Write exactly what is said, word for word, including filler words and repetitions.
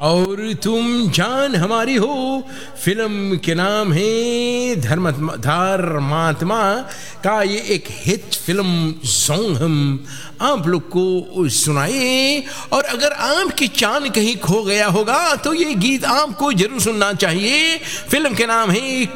और तुम जान हमारी हो। फिल्म के नाम है धर्म धर्मात्मा का ये एक हिट फिल्म सॉन्ग हम आप लोग को सुनाए। और अगर आपकी चांद कहीं खो गया होगा तो ये गीत आपको जरूर सुनना चाहिए। फिल्म के नाम है